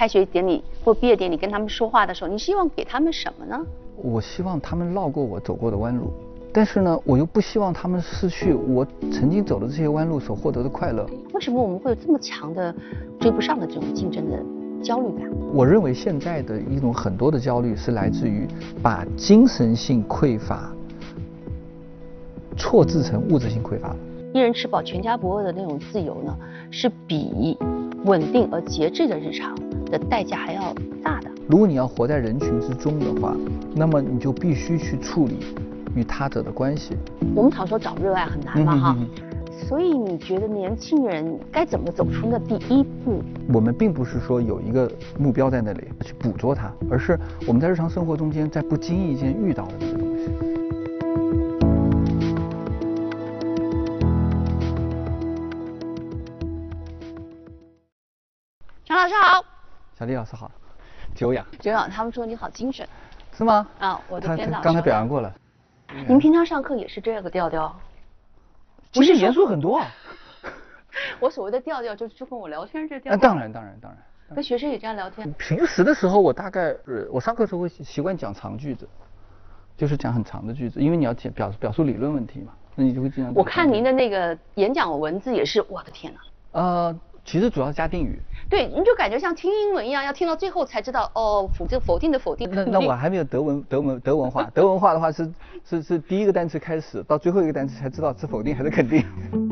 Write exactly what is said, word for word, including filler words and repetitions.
开学典礼或毕业典礼跟他们说话的时候，你希望给他们什么呢？ 我希望他们绕过我走过的弯路，但是呢，我又不希望他们失去我曾经走的这些弯路所获得的快乐。 为什么我们会有这么强的追不上的这种竞争的焦虑感？ 我认为现在的一种很多的焦虑是来自于把精神性匮乏错字成物质性匮乏。 一人吃饱全家不饿的那种自由呢，是比稳定而节制的日常的代价还要大的。 如果你要活在人群之中的话，那么你就必须去处理与他者的关系。 我们常说找热爱很难嘛哈、 嗯， 所以你觉得年轻人该怎么走出那第一步？ 我们并不是说有一个目标在那里去捕捉它，而是我们在日常生活中间在不经意间遇到的这个东西。 张老师好。 小李老师好。久仰。 久仰，他们说你好精神。 是吗？ 啊，我的天哪！ 他刚才表扬过了。 您平常上课也是这个调调？ 不是严肃很多啊。 我所谓的调调，就是就跟我聊天这调调。 那当然，当然，当然。 跟学生也这样聊天？ 平时的时候，我大概呃，我上课的时候会习惯讲长句子，就是讲很长的句子，因为你要讲表表述理论问题嘛，那你就会经常。 我看您的那个演讲文字也是，我的天哪！ 呃，其实主要是加定语。 对，你就感觉像听英文一样，要听到最后才知道哦，否这个否定的否定。 那那我还没有德文德文德文化，德文化的话是是是第一个单词开始到最后一个单词才知道是否定还是肯定。